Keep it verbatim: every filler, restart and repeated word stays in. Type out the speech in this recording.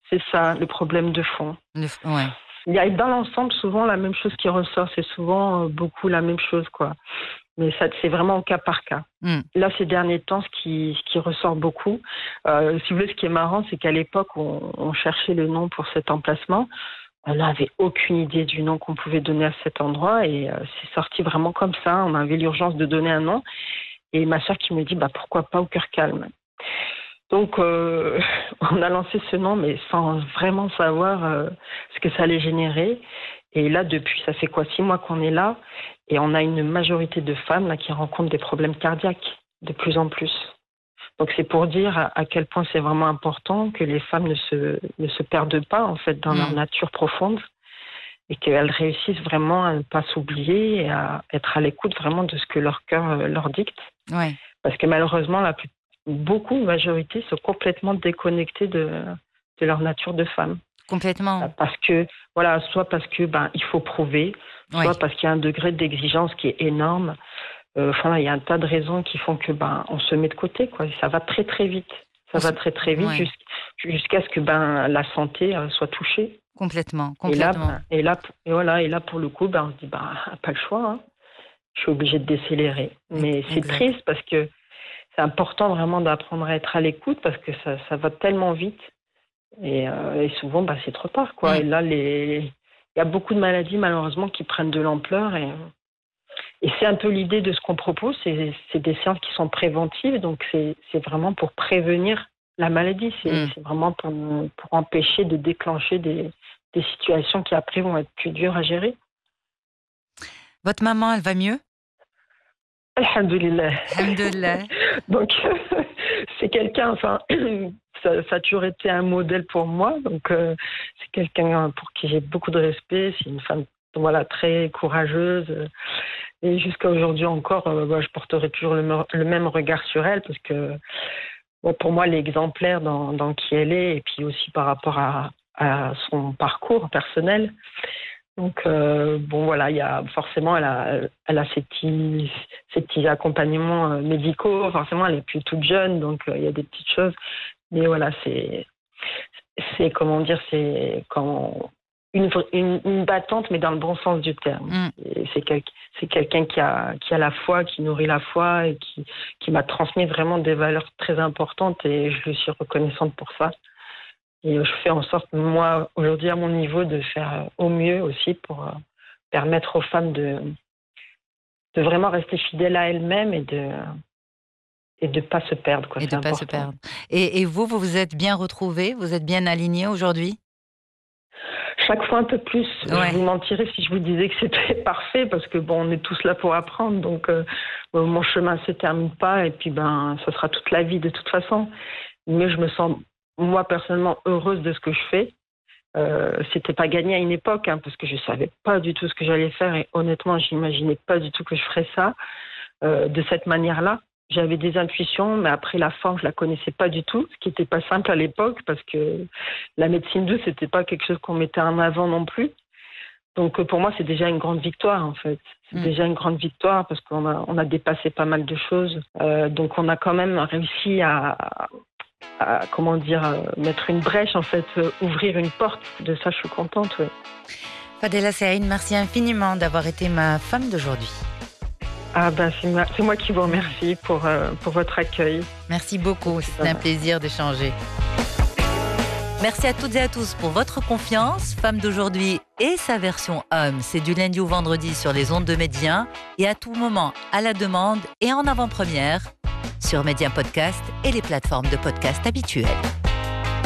C'est ça, le problème de fond. Le... Ouais. Il y a dans l'ensemble souvent la même chose qui ressort. C'est souvent euh, beaucoup la même chose, quoi. Mais ça, c'est vraiment au cas par cas. Mm. Là, ces derniers temps, ce qui, ce qui ressort beaucoup, euh, si vous voulez, ce qui est marrant, c'est qu'à l'époque, on, on cherchait le nom pour cet emplacement. On n'avait aucune idée du nom qu'on pouvait donner à cet endroit et euh, c'est sorti vraiment comme ça. On avait l'urgence de donner un nom. Et ma soeur qui me dit, bah, pourquoi pas au Cœur Calme. Donc, euh, on a lancé ce nom, mais sans vraiment savoir euh, ce que ça allait générer. Et là, depuis, ça fait quoi, six mois qu'on est là, et on a une majorité de femmes là, qui rencontrent des problèmes cardiaques, de plus en plus. Donc, c'est pour dire à, à quel point c'est vraiment important que les femmes ne se, ne se perdent pas, en fait, dans mmh. leur nature profonde, et qu'elles réussissent vraiment à ne pas s'oublier et à être à l'écoute vraiment de ce que leur cœur leur dicte. Ouais. Parce que malheureusement, la plus beaucoup, une majorité, sont complètement déconnectées de, de leur nature de femme. Complètement. Parce que, voilà, soit parce que ben, il faut prouver, soit oui. parce qu'il y a un degré d'exigence qui est énorme. Euh, enfin, il y a un tas de raisons qui font que ben, on se met de côté, quoi. Ça va très très vite. Ça va très très vite ouais. jusqu'à ce que ben, la santé euh, soit touchée. Complètement, complètement. Et là, ben, et là, et voilà, et là pour le coup, ben, on se dit, ben, pas le choix. Hein. Je suis obligée de décélérer. Mais exact. C'est triste parce que c'est important vraiment d'apprendre à être à l'écoute parce que ça, ça va tellement vite et, euh, et souvent bah, c'est trop tard quoi. Mmh. Et là les, il y a beaucoup de maladies malheureusement qui prennent de l'ampleur et, et c'est un peu l'idée de ce qu'on propose, c'est, c'est des séances qui sont préventives donc c'est, c'est vraiment pour prévenir la maladie, c'est, mmh. c'est vraiment pour, pour empêcher de déclencher des, des situations qui après vont être plus dures à gérer. Votre maman, elle va mieux? Alhamdulillah. Alhamdulillah. Donc, c'est quelqu'un, enfin, ça, ça a toujours été un modèle pour moi. Donc, euh, c'est quelqu'un pour qui j'ai beaucoup de respect. C'est une femme, voilà, très courageuse. Et jusqu'à aujourd'hui encore, euh, bah, je porterai toujours le, le même regard sur elle parce que, bon, pour moi, elle est exemplaire dans, dans qui elle est et puis aussi par rapport à, à son parcours personnel. Donc, euh, bon, voilà, il y a forcément, elle a, elle a ses petits, ses petits accompagnements euh, médicaux. Forcément, elle est plus toute jeune, donc euh, il y a des petites choses. Mais voilà, c'est, c'est comment dire, c'est quand une, une, une battante, mais dans le bon sens du terme. Mm. C'est, quel, c'est quelqu'un qui a, qui a la foi, qui nourrit la foi et qui, qui m'a transmis vraiment des valeurs très importantes et je lui suis reconnaissante pour ça. Et je fais en sorte, moi, aujourd'hui, à mon niveau, de faire au mieux aussi pour euh, permettre aux femmes de, de vraiment rester fidèles à elles-mêmes et de et de pas se perdre. Quoi. Et c'est de ne pas se perdre. Et, et vous, vous vous êtes bien retrouvés? Vous êtes bien alignés aujourd'hui? Chaque fois un peu plus. Ouais. Je vous mentirais si je vous disais que c'était parfait parce que bon, on est tous là pour apprendre. Donc, euh, mon chemin ne se termine pas et puis ben, ça sera toute la vie de toute façon. Mais je me sens... moi, personnellement, heureuse de ce que je fais. Euh, c'était pas gagné à une époque, hein, parce que je savais pas du tout ce que j'allais faire et honnêtement, j'imaginais pas du tout que je ferais ça euh, de cette manière-là. J'avais des intuitions, mais après la forme, je la connaissais pas du tout, ce qui était pas simple à l'époque parce que la médecine douce, c'était pas quelque chose qu'on mettait en avant non plus. Donc pour moi, c'est déjà une grande victoire en fait. C'est mmh. déjà une grande victoire parce qu'on a, on a dépassé pas mal de choses. Euh, donc on a quand même réussi à à, comment dire, euh, mettre une brèche, en fait, euh, ouvrir une porte. De ça, je suis contente, oui. Fadela Saïd, merci infiniment d'avoir été ma femme d'aujourd'hui. Ah ben, c'est, ma, c'est moi qui vous remercie pour, euh, pour votre accueil. Merci beaucoup, c'est, c'est un plaisir d'échanger. Merci à toutes et à tous pour votre confiance. Femme d'aujourd'hui et sa version homme, c'est du lundi au vendredi sur les ondes de Média et à tout moment, à la demande et en avant-première sur Média Podcast et les plateformes de podcast habituelles.